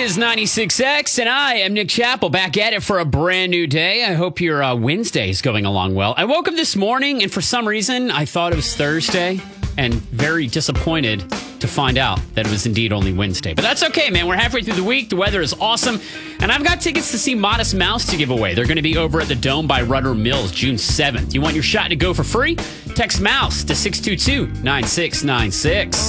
is 96X, and I am Nick Chappell, back at it for a brand new day. I hope your Wednesday is going along well. I woke up this morning, and for some reason, I thought it was Thursday, and very disappointed to find out that it was indeed only Wednesday. But that's okay, man. We're halfway through the week. The weather is awesome, and I've got tickets to see Modest Mouse to give away. They're going to be over at the Dome by Rudder Mills, June 7th. You want your shot to go for free? Text MOUSE to 622-9696.